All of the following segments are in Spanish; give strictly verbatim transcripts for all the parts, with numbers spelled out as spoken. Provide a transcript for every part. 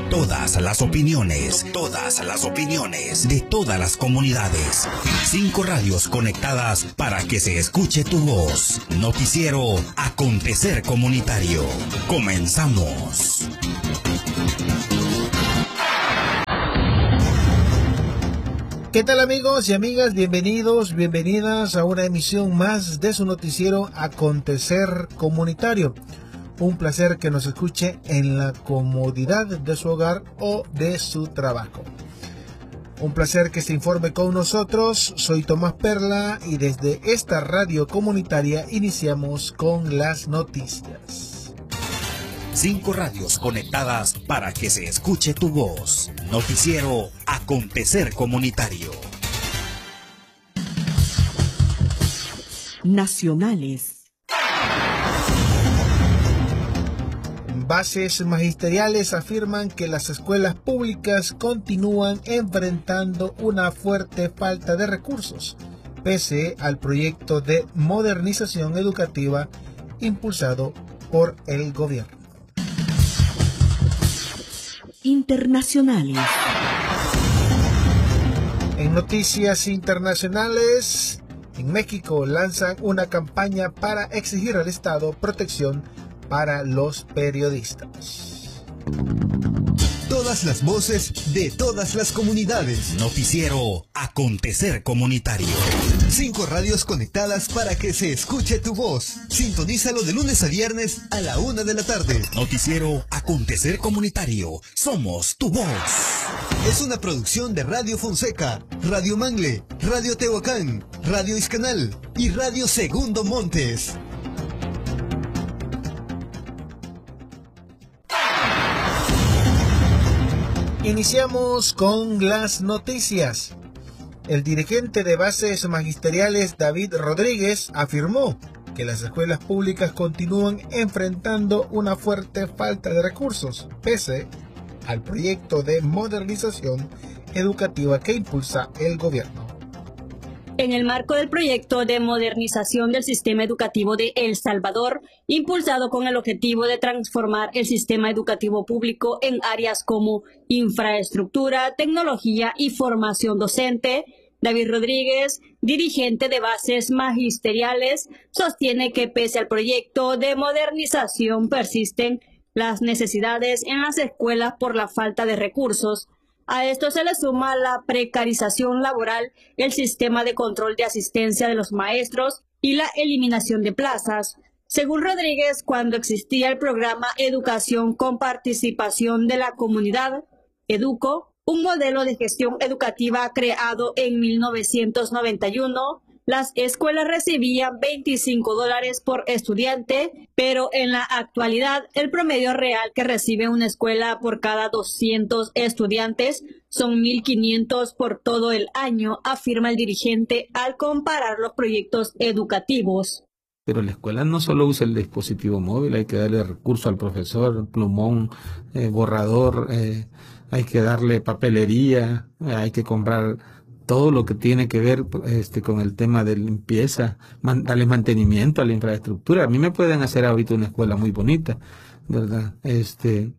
Todas las opiniones, todas las opiniones de todas las comunidades. Cinco radios conectadas para que se escuche tu voz. Noticiero Acontecer Comunitario. Comenzamos. ¿Qué tal, amigos y amigas? Bienvenidos, bienvenidas a una emisión más de su noticiero Acontecer Comunitario. Un placer que nos escuche en la comodidad de su hogar o de su trabajo. Un placer que se informe con nosotros. Soy Tomás Perla y desde esta radio comunitaria iniciamos con las noticias. Cinco radios conectadas para que se escuche tu voz. Noticiero Acontecer Comunitario. Nacionales. Bases magisteriales afirman que las escuelas públicas continúan enfrentando una fuerte falta de recursos, pese al proyecto de modernización educativa impulsado por el gobierno. Internacionales. En noticias internacionales, en México lanzan una campaña para exigir al Estado protección para los periodistas. Todas las voces de todas las comunidades. Noticiero Acontecer Comunitario. Cinco radios conectadas para que se escuche tu voz. Sintonízalo de lunes a viernes a la una de la tarde. Noticiero Acontecer Comunitario. Somos tu voz. Es una producción de Radio Fonseca, Radio Mangle, Radio Tehuacán, Radio Iscanal y Radio Segundo Montes. Iniciamos con las noticias. El dirigente de bases magisteriales David Rodríguez afirmó que las escuelas públicas continúan enfrentando una fuerte falta de recursos, pese al proyecto de modernización educativa que impulsa el gobierno. En el marco del proyecto de modernización del sistema educativo de El Salvador, impulsado con el objetivo de transformar el sistema educativo público en áreas como infraestructura, tecnología y formación docente, David Rodríguez, dirigente de bases magisteriales, sostiene que pese al proyecto de modernización persisten las necesidades en las escuelas por la falta de recursos. A esto se le suma la precarización laboral, el sistema de control de asistencia de los maestros y la eliminación de plazas. Según Rodríguez, cuando existía el programa Educación con Participación de la Comunidad, EDUCO, un modelo de gestión educativa creado en mil novecientos noventa y uno, las escuelas recibían veinticinco dólares por estudiante, pero en la actualidad el promedio real que recibe una escuela por cada doscientos estudiantes son mil quinientos por todo el año, afirma el dirigente al comparar los proyectos educativos. Pero la escuela no solo usa el dispositivo móvil, hay que darle recurso al profesor, plumón, eh, borrador, eh, hay que darle papelería, eh, hay que comprar todo lo que tiene que ver este, con el tema de limpieza, man, darle mantenimiento a la infraestructura. A mí me pueden hacer ahorita una escuela muy bonita, ¿verdad? Este,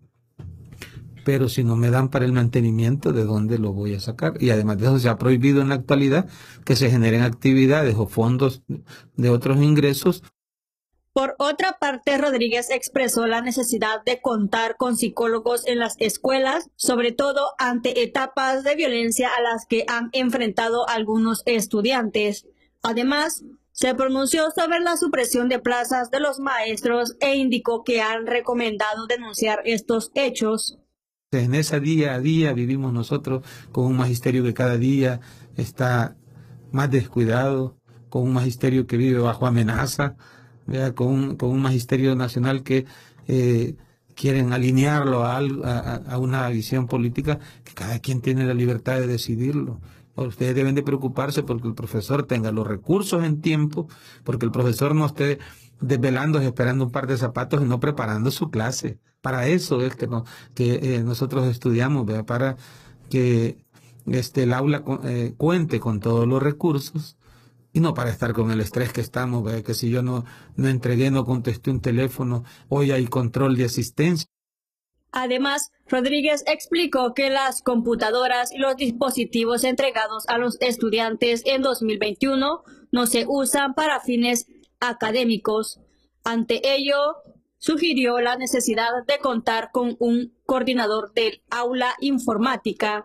pero si no me dan para el mantenimiento, ¿de dónde lo voy a sacar? Y además de eso se ha prohibido en la actualidad que se generen actividades o fondos de otros ingresos. Por otra parte, Rodríguez expresó la necesidad de contar con psicólogos en las escuelas, sobre todo ante etapas de violencia a las que han enfrentado algunos estudiantes. Además, se pronunció sobre la supresión de plazas de los maestros e indicó que han recomendado denunciar estos hechos. En ese día a día vivimos nosotros con un magisterio que cada día está más descuidado, con un magisterio que vive bajo amenaza, ¿verdad? Con un, con un magisterio nacional que eh, quieren alinearlo a, a, a una visión política, que cada quien tiene la libertad de decidirlo. Ustedes deben de preocuparse porque el profesor tenga los recursos en tiempo, porque el profesor no esté desvelándose esperando un par de zapatos y no preparando su clase. Para eso es que, no, que eh, nosotros estudiamos, ¿verdad? Para que este, el aula eh, cuente con todos los recursos y no para estar con el estrés que estamos, ¿verdad? Que si yo no, no entregué, no contesté un teléfono, hoy hay control de asistencia. Además, Rodríguez explicó que las computadoras y los dispositivos entregados a los estudiantes en dos mil veintiuno no se usan para fines académicos. Ante ello, sugirió la necesidad de contar con un coordinador del aula informática.